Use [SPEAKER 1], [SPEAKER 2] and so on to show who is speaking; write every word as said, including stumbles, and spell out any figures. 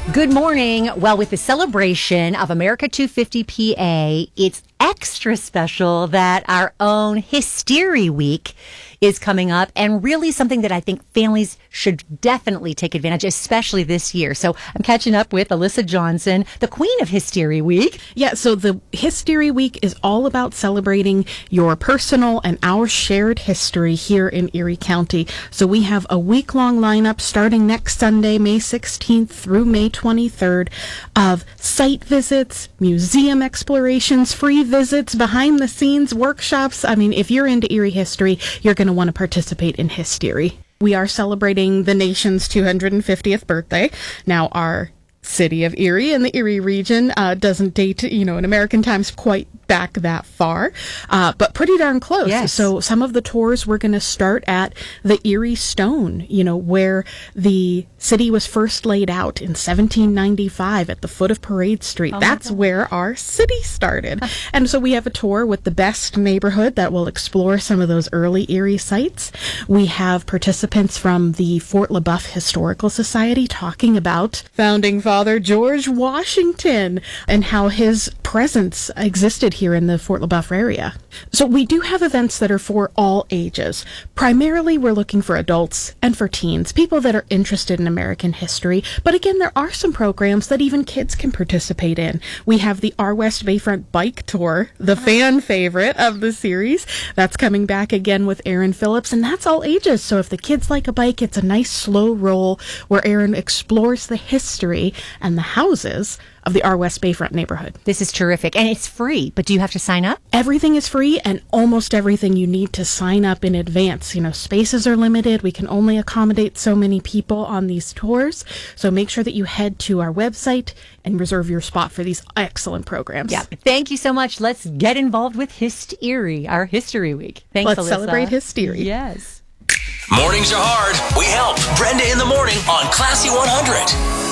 [SPEAKER 1] Good morning. Well, with the celebration of America two fifty P A, it's extra special that our own Hysteria Week is coming up, and really something that I think families should definitely take advantage, especially this year. So I'm catching up with Alyssa Johnson, the queen of Hysteria Week.
[SPEAKER 2] Yeah, so the Hysteria Week is all about celebrating your personal and our shared history here in Erie County. So we have a week-long lineup starting next Sunday, May sixteenth through May twenty-third, of site visits, museum explorations, free visits, behind-the-scenes workshops. I mean, if you're into Erie history, you're going to want to participate in Hysteria. We are celebrating the nation's two hundred fiftieth birthday. Now, our city of Erie and the Erie region uh, doesn't date, you know, in American times quite back that far, uh, but pretty darn close.
[SPEAKER 1] Yes.
[SPEAKER 2] So some of the tours, we're going to start at the Erie Stone, you know, where the city was first laid out in seventeen ninety-five at the foot of Parade Street.
[SPEAKER 1] Oh,
[SPEAKER 2] That's where our city started. And so we have a tour with the best neighborhood that will explore some of those early Erie sites. We have participants from the Fort LaBeouf Historical Society talking about founding father George Washington and how his presence existed here in the Fort LaBeouf area. So we do have events that are for all ages. Primarily, we're looking for adults and for teens, people that are interested in American history. But again, there are some programs that even kids can participate in. We have the Our West Bayfront Bike Tour, the fan favorite of the series. That's coming back again with Aaron Phillips, and that's all ages. So if the kids like a bike, it's a nice slow roll where Aaron explores the history and the houses of the Our West Bayfront neighborhood.
[SPEAKER 1] This is terrific, and it's free, but do you have to sign up?
[SPEAKER 2] Everything is free, and almost everything you need to sign up in advance. You know, spaces are limited. We can only accommodate so many people on these tours. So make sure that you head to our website and reserve your spot for these excellent programs.
[SPEAKER 1] Yeah. Thank you so much. Let's get involved with Hysteria, our History Week. Thanks,
[SPEAKER 2] Let's
[SPEAKER 1] Alyssa.
[SPEAKER 2] celebrate Hysteria.
[SPEAKER 1] Yes.
[SPEAKER 3] Mornings are hard. We help. Brenda in the morning on Classy one hundred.